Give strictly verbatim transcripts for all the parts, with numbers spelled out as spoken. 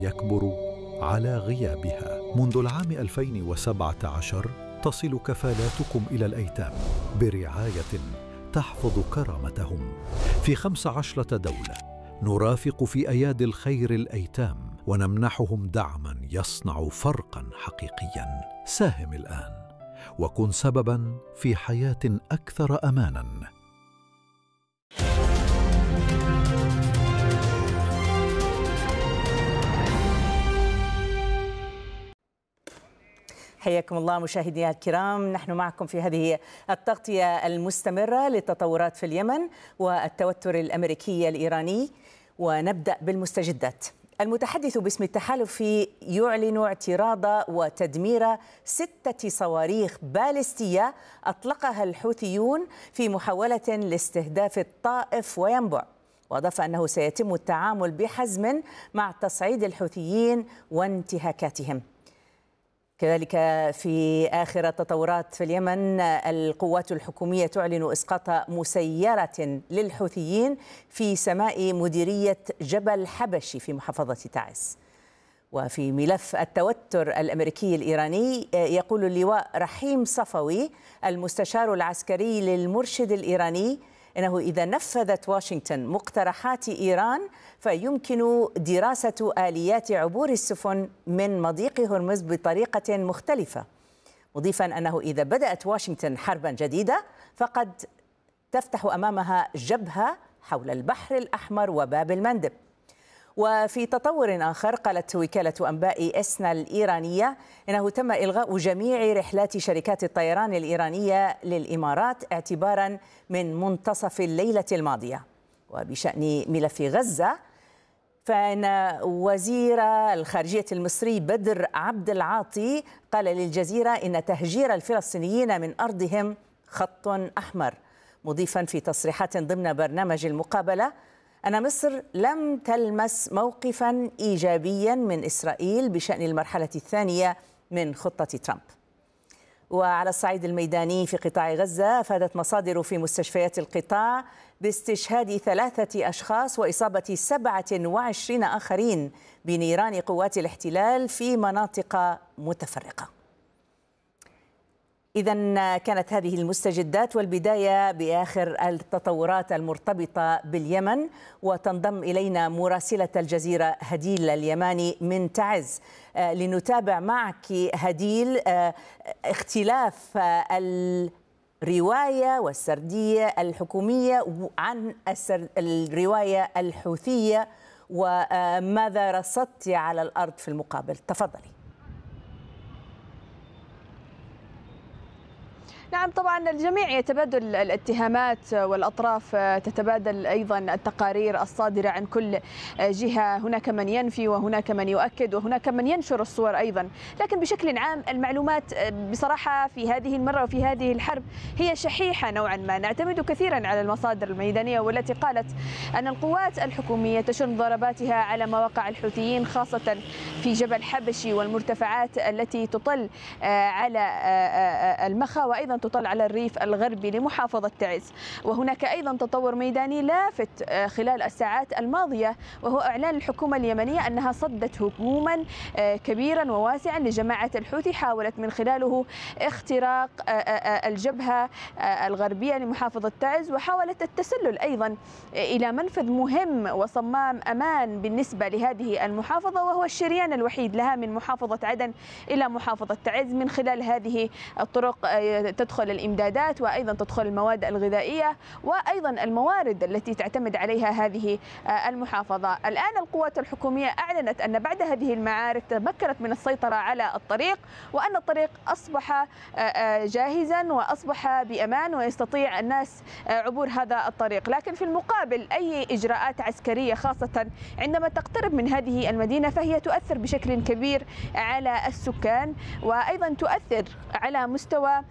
يكبر على غيابها. منذ العام ألفين وسبعة عشر تصل كفالاتكم إلى الأيتام برعاية تحفظ كرامتهم في خمس عشرة دولة. نرافق في أيادي الخير الأيتام ونمنحهم دعما يصنع فرقا حقيقيا. ساهم الآن وكن سببا في حياة أكثر أمانا. حياكم الله مشاهدينا الكرام، نحن معكم في هذه التغطية المستمرة للتطورات في اليمن والتوتر الأمريكي الإيراني. ونبدأ بالمستجدات. المتحدث باسم التحالف يعلن اعتراض وتدمير ستة صواريخ باليستية أطلقها الحوثيون في محاولة لاستهداف الطائف وينبع، وأضاف أنه سيتم التعامل بحزم مع تصعيد الحوثيين وانتهاكاتهم. كذلك في آخر التطورات في اليمن، القوات الحكومية تعلن إسقاط مسيرة للحوثيين في سماء مديرية جبل حبشي في محافظة تعز. وفي ملف التوتر الأمريكي الإيراني، يقول اللواء رحيم صفوي المستشار العسكري للمرشد الإيراني إنه إذا نفذت واشنطن مقترحات إيران فيمكن دراسة آليات عبور السفن من مضيق هرمز بطريقة مختلفة، مضيفا أنه إذا بدأت واشنطن حربا جديدة فقد تفتح أمامها جبهة حول البحر الأحمر وباب المندب. وفي تطور آخر، قالت وكالة أنباء إسنا الإيرانية إنه تم إلغاء جميع رحلات شركات الطيران الإيرانية للإمارات اعتبارا من منتصف الليلة الماضية. وبشأن ملف غزة، فإن وزير الخارجية المصري بدر عبد العاطي قال للجزيرة إن تهجير الفلسطينيين من أرضهم خط أحمر، مضيفا في تصريحات ضمن برنامج المقابلة أن مصر لم تلمس موقفا إيجابيا من إسرائيل بشأن المرحلة الثانية من خطة ترامب. وعلى الصعيد الميداني في قطاع غزة، أفادت مصادر في مستشفيات القطاع باستشهاد ثلاثة أشخاص وإصابة سبعة وعشرين آخرين بنيران قوات الاحتلال في مناطق متفرقة. إذن كانت هذه المستجدات، والبداية بآخر التطورات المرتبطة باليمن. وتنضم إلينا مراسلة الجزيرة هديل اليماني من تعز لنتابع معك هديل اختلاف الرواية والسردية الحكومية عن الرواية الحوثية، وماذا رصدت على الأرض في المقابل؟ تفضلي. نعم، طبعا الجميع يتبادل الاتهامات والأطراف تتبادل أيضا التقارير الصادرة عن كل جهة. هناك من ينفي وهناك من يؤكد وهناك من ينشر الصور أيضا، لكن بشكل عام المعلومات بصراحة في هذه المرة وفي هذه الحرب هي شحيحة نوعا ما. نعتمد كثيرا على المصادر الميدانية والتي قالت أن القوات الحكومية تشن ضرباتها على مواقع الحوثيين، خاصة في جبل حبشي والمرتفعات التي تطل على المخا وأيضا تطل على الريف الغربي لمحافظة تعز. وهناك أيضا تطور ميداني لافت خلال الساعات الماضية، وهو إعلان الحكومة اليمنية أنها صدت هجوما كبيرا وواسعا لجماعة الحوثي حاولت من خلاله اختراق الجبهة الغربية لمحافظة تعز، وحاولت التسلل أيضا إلى منفذ مهم وصمام أمان بالنسبة لهذه المحافظة، وهو الشريان الوحيد لها من محافظة عدن إلى محافظة تعز. من خلال هذه الطرق تدخل الإمدادات وأيضا تدخل المواد الغذائية وأيضا الموارد التي تعتمد عليها هذه المحافظة. الآن القوات الحكومية أعلنت أن بعد هذه المعارك تمكنت من السيطرة على الطريق، وأن الطريق أصبح جاهزا وأصبح بأمان ويستطيع الناس عبور هذا الطريق. لكن في المقابل أي إجراءات عسكرية خاصة عندما تقترب من هذه المدينة فهي تؤثر بشكل كبير على السكان، وأيضا تؤثر على مستوى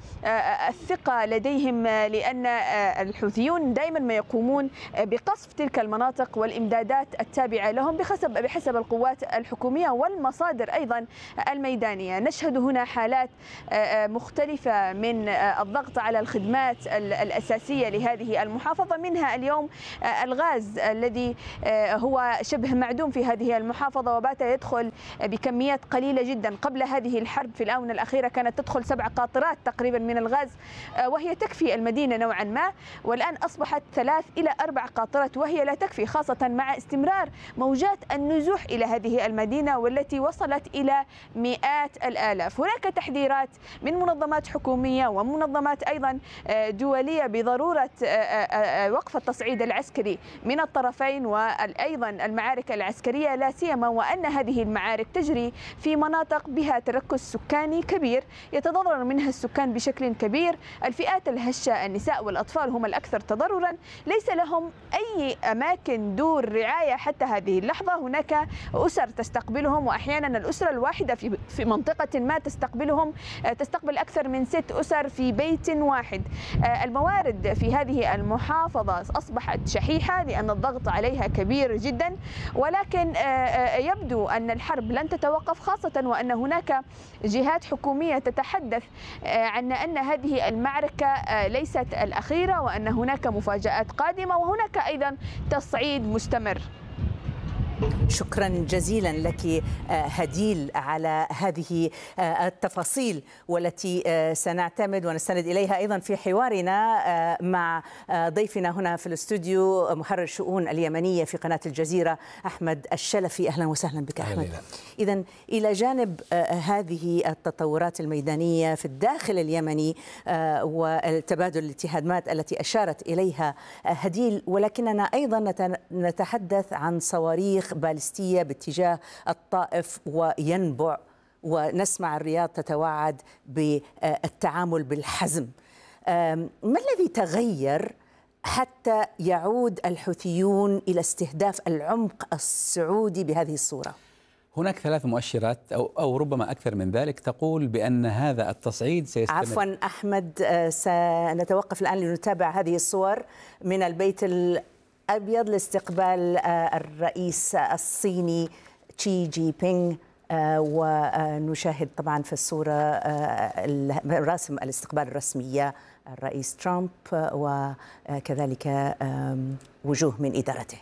الثقة لديهم، لأن الحوثيون دائما ما يقومون بقصف تلك المناطق والإمدادات التابعة لهم بحسب بحسب القوات الحكومية والمصادر أيضا الميدانية. نشهد هنا حالات مختلفة من الضغط على الخدمات الأساسية لهذه المحافظة، منها اليوم الغاز الذي هو شبه معدوم في هذه المحافظة وبات يدخل بكميات قليلة جدا. قبل هذه الحرب في الآونة الأخيرة كانت تدخل سبع قاطرات تقريبا من الغاز وهي تكفي المدينة نوعا ما، والآن أصبحت ثلاث إلى أربع قاطرات وهي لا تكفي، خاصة مع استمرار موجات النزوح إلى هذه المدينة والتي وصلت إلى مئات الآلاف. هناك تحذيرات من منظمات حكومية ومنظمات أيضا دولية بضرورة وقف التصعيد العسكري من الطرفين وأيضا المعارك العسكرية، لا سيما وأن هذه المعارك تجري في مناطق بها تركز سكاني كبير يتضرر منها السكان بشكل كبير. الفئات الهشة النساء والأطفال هم الأكثر تضررا، ليس لهم أي أماكن دور رعاية حتى هذه اللحظة. هناك أسر تستقبلهم وأحيانا الأسرة الواحدة في في منطقة ما تستقبلهم تستقبل أكثر من ست أسر في بيت واحد. الموارد في هذه المحافظة أصبحت شحيحة لأن الضغط عليها كبير جدا، ولكن يبدو أن الحرب لن تتوقف، خاصة وأن هناك جهات حكومية تتحدث عن أن هذه المعركة ليست الأخيرة وأن هناك مفاجآت قادمة وهناك أيضا تصعيد مستمر. شكرا جزيلا لك هديل على هذه التفاصيل والتي سنعتمد ونستند إليها أيضا في حوارنا مع ضيفنا هنا في الاستوديو محرر الشؤون اليمنية في قناة الجزيرة أحمد الشلفي. أهلا وسهلا بك أحمد. إذن إلى جانب هذه التطورات الميدانية في الداخل اليمني والتبادل الاتهامات التي أشارت إليها هديل، ولكننا أيضا نتحدث عن صواريخ باليستية باتجاه الطائف وينبع، ونسمع الرياض تتوعد بالتعامل بالحزم. ما الذي تغير حتى يعود الحوثيون إلى استهداف العمق السعودي بهذه الصورة؟ هناك ثلاث مؤشرات أو, أو ربما أكثر من ذلك تقول بأن هذا التصعيد سيستمر. عفوا أحمد، سنتوقف الآن لنتابع هذه الصور من البيت الأبيض لاستقبال الرئيس الصيني شي جي بينغ، ونشاهد طبعا في الصورة رسم الاستقبال الرسمية الرئيس ترامب وكذلك وجوه من إدارته.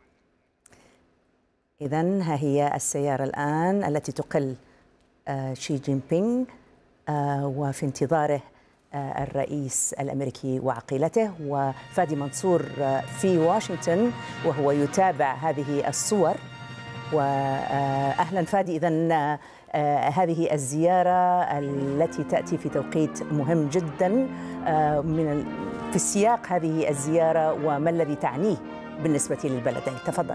إذن ها هي السيارة الآن التي تقل شي جين بينغ وفي انتظاره الرئيس الأمريكي وعقيلته، وفادي منصور في واشنطن وهو يتابع هذه الصور. وأهلا فادي، إذن هذه الزيارة التي تأتي في توقيت مهم جدا من في السياق هذه الزيارة وما الذي تعنيه بالنسبة للبلدين؟ تفضل.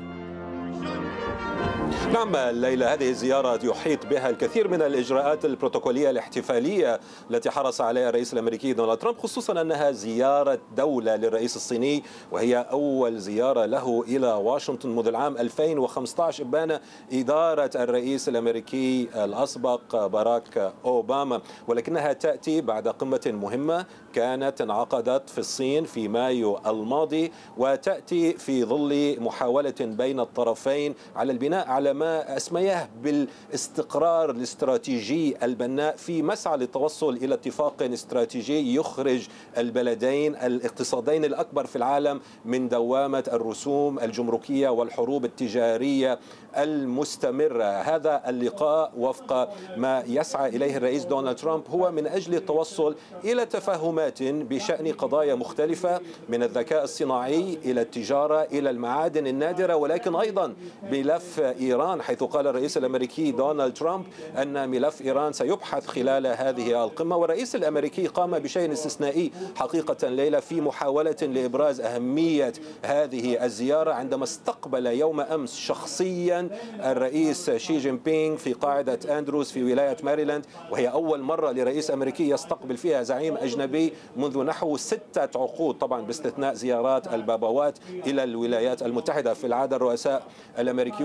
نعم ليلى، هذه الزيارة يحيط بها الكثير من الإجراءات البروتوكولية الاحتفالية التي حرص عليها الرئيس الأمريكي دونالد ترامب، خصوصا أنها زيارة دولة للرئيس الصيني، وهي أول زيارة له إلى واشنطن منذ العام ألفين وخمسة عشر إبان إدارة الرئيس الأمريكي الأسبق باراك أوباما، ولكنها تأتي بعد قمة مهمة كانت انعقدت في الصين في مايو الماضي، وتأتي في ظل محاولة بين الطرفين على البناء على ما أسمياه بالاستقرار الاستراتيجي البناء في مسعى للتوصل إلى اتفاق استراتيجي يخرج البلدين الاقتصادين الأكبر في العالم من دوامة الرسوم الجمركية والحروب التجارية المستمرة. هذا اللقاء وفق ما يسعى إليه الرئيس دونالد ترامب هو من أجل التوصل إلى تفاهمات بشأن قضايا مختلفة، من الذكاء الصناعي إلى التجارة إلى المعادن النادرة، ولكن أيضا ملف إيران، حيث قال الرئيس الأمريكي دونالد ترامب أن ملف إيران سيبحث خلال هذه القمة. والرئيس الأمريكي قام بشيء استثنائي حقيقة ليلى في محاولة لإبراز أهمية هذه الزيارة عندما استقبل يوم أمس شخصيا الرئيس شي جين بينغ في قاعدة أندروز في ولاية ماريلاند، وهي أول مرة لرئيس أمريكي يستقبل فيها زعيم أجنبي منذ نحو ستة عقود، طبعا باستثناء زيارات البابوات إلى الولايات المتحدة. في العادة الرؤساء الأمريكيون يستقبلون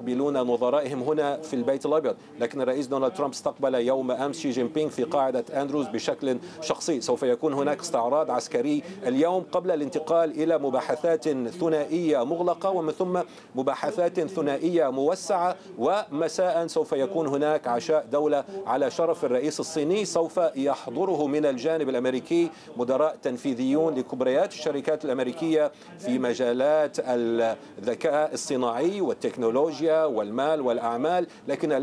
يستقبلون نظرائهم هنا في البيت الأبيض، لكن الرئيس دونالد ترامب استقبل يوم أمس شي جين بينغ في قاعدة أندروز بشكل شخصي. سوف يكون هناك استعراض عسكري اليوم قبل الانتقال إلى مباحثات ثنائية مغلقة ومن ثم مباحثات ثنائية موسعة، ومساء سوف يكون هناك عشاء دولة على شرف الرئيس الصيني سوف يحضره من الجانب الأمريكي مدراء تنفيذيون لكبريات الشركات الأمريكية في مجالات الذكاء الصناعي والتكنولوجيا والمال والأعمال. لكن